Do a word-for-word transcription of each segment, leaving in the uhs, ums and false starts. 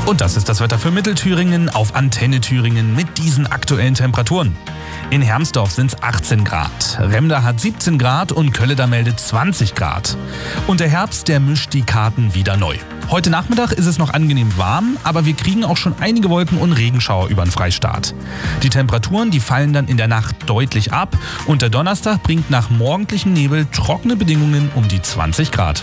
Und das ist das Wetter für Mittelthüringen auf Antenne Thüringen mit diesen aktuellen Temperaturen. In Hermsdorf sind es achtzehn Grad, Remda hat siebzehn Grad und Kölleda meldet zwanzig Grad. Und der Herbst, der mischt die Karten wieder neu. Heute Nachmittag ist es noch angenehm warm, aber wir kriegen auch schon einige Wolken und Regenschauer über den Freistaat. Die Temperaturen, die fallen dann in der Nacht deutlich ab und der Donnerstag bringt nach morgendlichem Nebel trockene Bedingungen um die zwanzig Grad.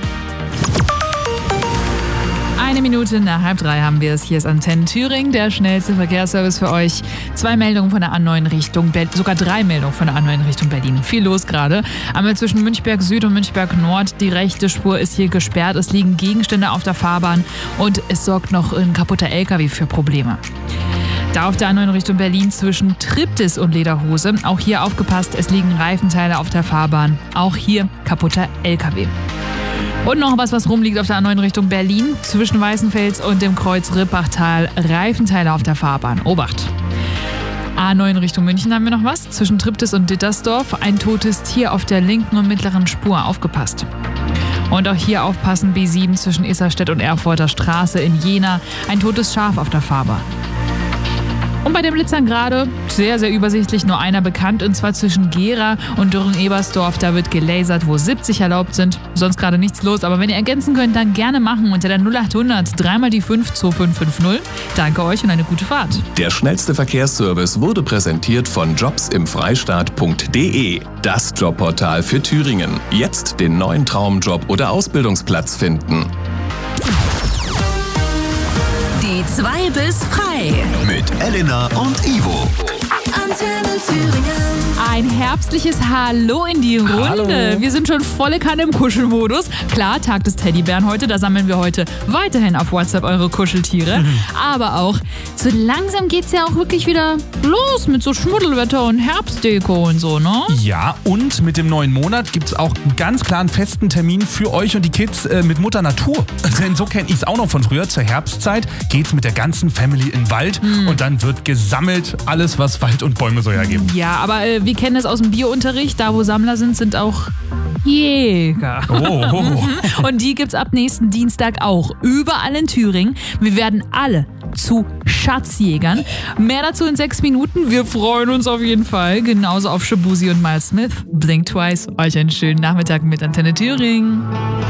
Eine Minute nach halb drei haben wir es. Hier ist Antenne Thüringen, der schnellste Verkehrsservice für euch. Zwei Meldungen von der A neun Richtung Berlin, sogar drei Meldungen von der A neun Richtung Berlin. Viel los gerade. Einmal zwischen Münchberg Süd und Münchberg Nord. Die rechte Spur ist hier gesperrt. Es liegen Gegenstände auf der Fahrbahn und es sorgt noch ein kaputter L K W für Probleme. Da auf der A neun Richtung Berlin zwischen Triptis und Lederhose. Auch hier aufgepasst, es liegen Reifenteile auf der Fahrbahn. Auch hier kaputter L K W. Und noch was, was rumliegt auf der A neun Richtung Berlin. Zwischen Weißenfels und dem Kreuz Rippachtal. Reifenteile auf der Fahrbahn. Obacht. A neun Richtung München haben wir noch was. Zwischen Triptis und Dittersdorf. Ein totes Tier auf der linken und mittleren Spur. Aufgepasst. Und auch hier aufpassen. B sieben zwischen Isarstedt und Erfurter Straße in Jena. Ein totes Schaf auf der Fahrbahn. Und bei den Blitzern gerade sehr, sehr übersichtlich nur einer bekannt, und zwar zwischen Gera und Dürren-Ebersdorf. Da wird gelasert, wo siebzig erlaubt sind. Sonst gerade nichts los, aber wenn ihr ergänzen könnt, dann gerne machen unter der null acht hundert dreimal die fünf zwei fünf fünf null. Danke euch und eine gute Fahrt. Der schnellste Verkehrsservice wurde präsentiert von jobs im freistaat punkt de, das Jobportal für Thüringen. Jetzt den neuen Traumjob oder Ausbildungsplatz finden. Die zwei bis frei. Mit Elena und Ivo. Antenne Thüringen. Ein herbstliches Hallo in die Runde. Hallo. Wir sind schon volle Kanne im Kuschelmodus. Klar, Tag des Teddybären heute, da sammeln wir heute weiterhin auf WhatsApp eure Kuscheltiere. Mhm. Aber auch, so langsam geht's ja auch wirklich wieder los mit so Schmuddelwetter und Herbstdeko und so, ne? Ja, und mit dem neuen Monat gibt es auch einen ganz klaren festen Termin für euch und die Kids äh, mit Mutter Natur. Denn so kenne ich es auch noch von früher. Zur Herbstzeit geht's mit der ganzen Family in den Wald mhm. und dann wird gesammelt alles, was Wald und Bäume so hergeben. Ja, aber äh, wir kennen das aus dem Biounterricht. Da, wo Sammler sind, sind auch Jäger. Oh, oh. Und die gibt's ab nächsten Dienstag auch. Überall in Thüringen. Wir werden alle zu Schatzjägern. Mehr dazu in sechs Minuten. Wir freuen uns auf jeden Fall. Genauso auf Shabuzi und Miles Smith. Blink Twice. Euch einen schönen Nachmittag mit Antenne Thüringen.